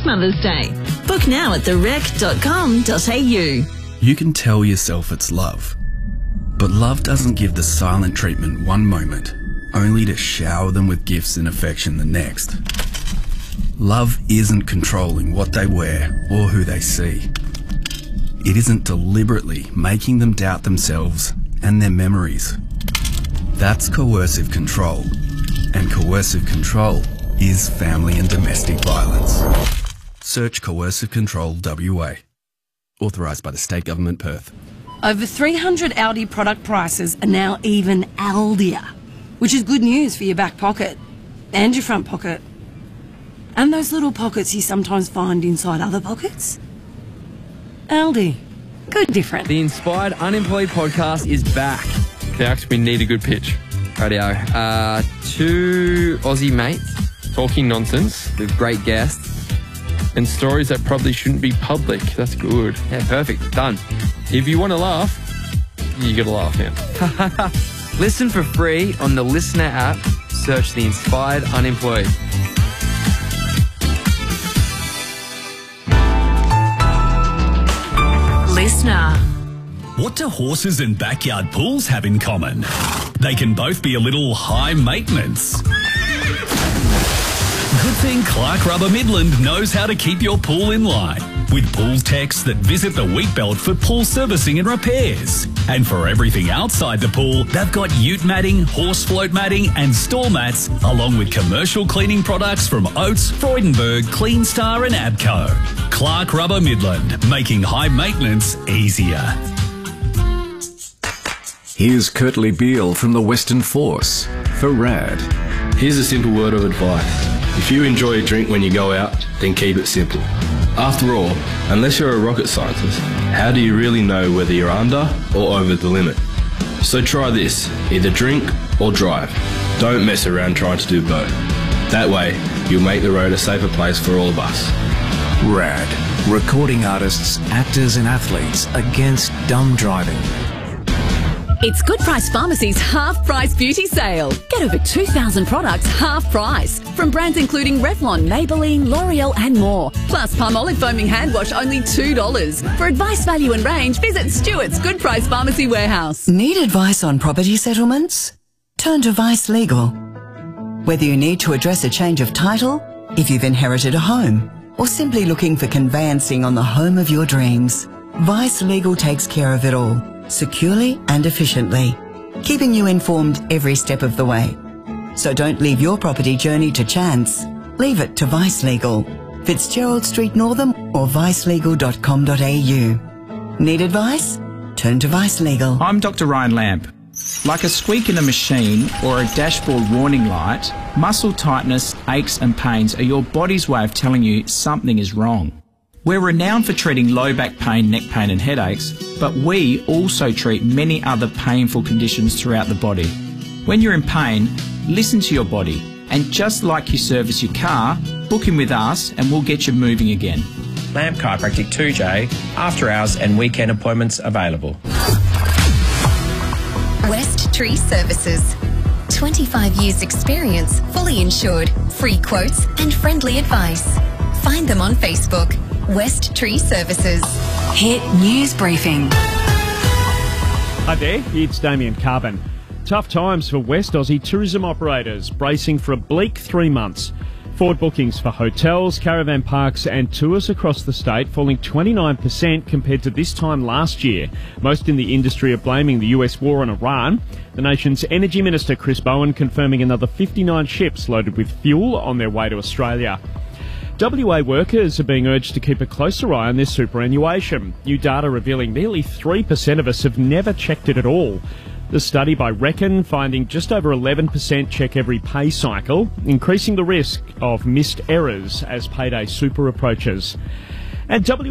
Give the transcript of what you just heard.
Mother's Day. Book now at therec.com.au. You can tell yourself it's love, but love doesn't give the silent treatment one moment, only to shower them with gifts and affection the next. Love isn't controlling what they wear or who they see. It isn't deliberately making them doubt themselves and their memories. That's coercive control, and coercive control is family and domestic violence. Search Coercive Control WA. Authorised by the State Government, Perth. Over 300 Aldi product prices are now even Aldia, which is good news for your back pocket and your front pocket. And those little pockets you sometimes find inside other pockets. Aldi. Good different. The Inspired Unemployed podcast is back. Alex, we need a good pitch. Radio. Two Aussie mates talking nonsense with great guests. And stories that probably shouldn't be public. That's good. Yeah, perfect. Done. If you want to laugh, you got to laugh now. Listen for free on the Listener app. Search The Inspired Unemployed. Listener. What do horses and backyard pools have in common? They can both be a little high maintenance. Good thing Clark Rubber Midland knows how to keep your pool in line. With pool techs that visit the wheat belt for pool servicing and repairs. And for everything outside the pool, they've got ute matting, horse float matting and store mats, along with commercial cleaning products from Oates, Freudenberg, Clean Star and Abco. Clark Rubber Midland, making high maintenance easier. Here's Kurtley Beale from the Western Force for RAD. Here's a simple word of advice. If you enjoy a drink when you go out, then keep it simple. After all, unless you're a rocket scientist, how do you really know whether you're under or over the limit? So try this, either drink or drive. Don't mess around trying to do both. That way, you'll make the road a safer place for all of us. RAD. Recording artists, actors and athletes against dumb driving. It's Good Price Pharmacy's half-price beauty sale. Get over 2,000 products half price. From brands including Revlon, Maybelline, L'Oreal and more. Plus Palmolive Foaming Hand Wash only $2. For advice, value and range, visit Stewart's Good Price Pharmacy Warehouse. Need advice on property settlements? Turn to Vice Legal. Whether you need to address a change of title, if you've inherited a home, or simply looking for conveyancing on the home of your dreams, Vice Legal takes care of it all, securely and efficiently, keeping you informed every step of the way. So don't leave your property journey to chance. Leave it to Vice Legal. Fitzgerald Street Northam or vicelegal.com.au. Need advice? Turn to Vice Legal. I'm Dr. Ryan Lamp. Like a squeak in a machine or a dashboard warning light, muscle tightness, aches and pains are your body's way of telling you something is wrong. We're renowned for treating low back pain, neck pain and headaches, but we also treat many other painful conditions throughout the body. When you're in pain, listen to your body, and just like you service your car, book in with us and we'll get you moving again. Lamp Chiropractic 2J, after hours and weekend appointments available. West Tree Services. 25 years experience, fully insured, free quotes and friendly advice. Find them on Facebook. West Tree Services. Hit News Briefing. Hi there, it's Damien Carbon. Tough times for West Aussie tourism operators, bracing for a bleak 3 months. Forward bookings for hotels, caravan parks and tours across the state falling 29% compared to this time last year. Most in the industry are blaming the US war on Iran. The nation's Energy Minister Chris Bowen confirming another 59 ships loaded with fuel on their way to Australia. WA workers are being urged to keep a closer eye on their superannuation. New data revealing nearly 3% of us have never checked it at all. The study by Reckon finding just over 11% check every pay cycle, increasing the risk of missed errors as payday super approaches. And